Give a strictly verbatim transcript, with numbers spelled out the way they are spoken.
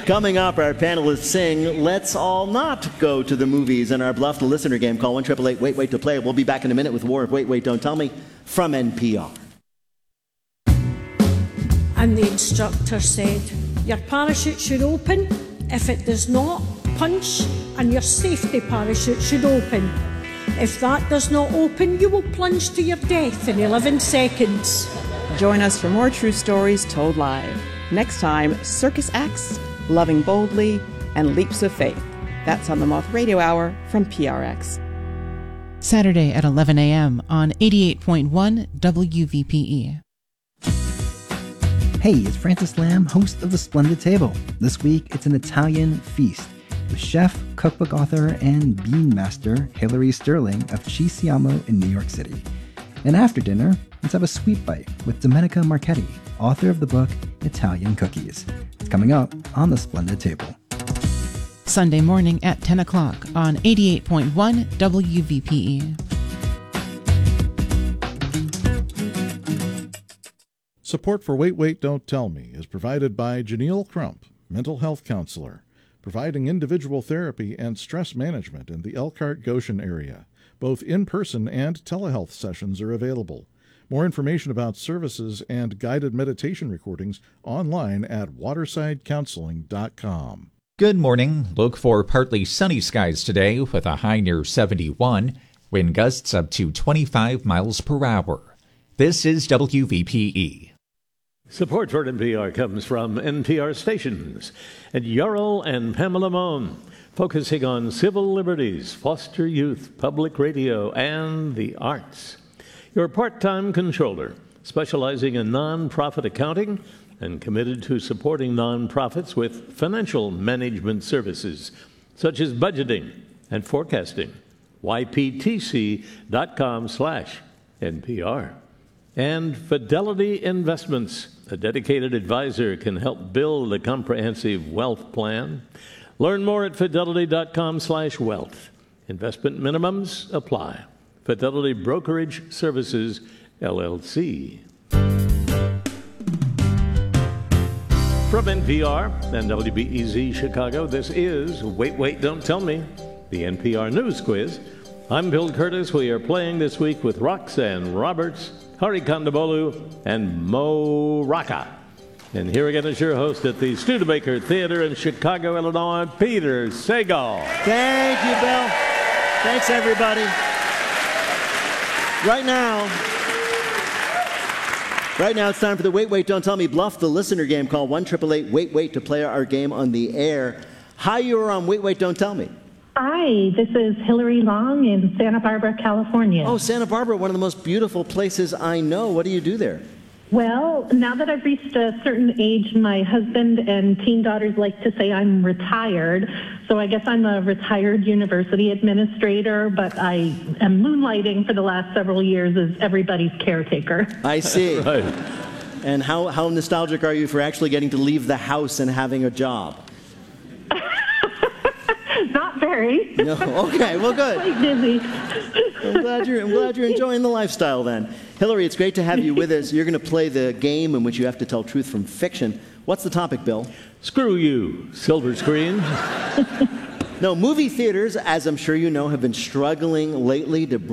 Coming up, our panelists sing Let's All Not Go to the Movies and our Bluff the Listener game. Call one eight eight eight wait wait to play. We'll be back in a minute with more of Wait, Wait, Don't Tell Me from N P R. And the instructor said, your parachute should open. If it does not, punch, and your safety parachute should open. If that does not open, you will plunge to your death in eleven seconds. Join us for more true stories told live. Next time, Circus Acts, Loving Boldly, and Leaps of Faith. That's on the Moth Radio Hour from P R X. Saturday at eleven a.m. on eighty-eight point one W V P E. Hey, it's Francis Lamb, host of The Splendid Table. This week, it's an Italian feast with chef, cookbook author, and bean master Hilary Sterling of Ci Siamo in New York City. And after dinner, let's have a sweet bite with Domenica Marchetti, author of the book Italian Cookies. It's coming up on The Splendid Table. Sunday morning at ten o'clock on eighty-eight point one W V P E. Support for Wait, Wait, Don't Tell Me is provided by Janelle Crump, mental health counselor, providing individual therapy and stress management in the Elkhart-Goshen area. Both in-person and telehealth sessions are available. More information about services and guided meditation recordings online at waterside counseling dot com. Good morning. Look for partly sunny skies today with a high near seventy-one. Wind gusts up to twenty-five miles per hour. This is W V P E. Support for N P R comes from N P R stations and Yarl and Pamela Mohn, focusing on civil liberties, foster youth, public radio, and the arts. Your part-time controller, specializing in nonprofit accounting and committed to supporting nonprofits with financial management services, such as budgeting and forecasting. Y P T C dot com slash N P R. And Fidelity Investments, a dedicated advisor, can help build a comprehensive wealth plan. Learn more at fidelity dot com slash wealth. Investment minimums apply. Fidelity Brokerage Services, L L C. From N P R and W B E Z Chicago, this is Wait, Wait, Don't Tell Me, the N P R News Quiz. I'm Bill Curtis. We are playing this week with Roxanne Roberts, Hari Kondabolu, and Mo Rocca. And here again is your host at the Studebaker Theater in Chicago, Illinois, Peter Sagal. Thank you, Bill. Thanks, everybody. Right now, right now it's time for the Wait, Wait, Don't Tell Me Bluff the Listener game. Call one eight eight eight wait wait to play our game on the air. Hi, you are on Wait, Wait, Don't Tell Me. Hi, this is Hillary Long in Santa Barbara, California. Oh, Santa Barbara, one of the most beautiful places I know. What do you do there? Well, now that I've reached a certain age, my husband and teen daughters like to say I'm retired. So I guess I'm a retired university administrator, but I am moonlighting for the last several years as everybody's caretaker. I see. Right. And how, how nostalgic are you for actually getting to leave the house and having a job? Not very. No. Okay, well, good. Quite busy. I'm glad you're, I'm glad you're enjoying the lifestyle then. Hillary, it's great to have you with us. You're going to play the game in which you have to tell truth from fiction. What's the topic, Bill? Screw you, silver screen. No, movie theaters, as I'm sure you know, have been struggling lately to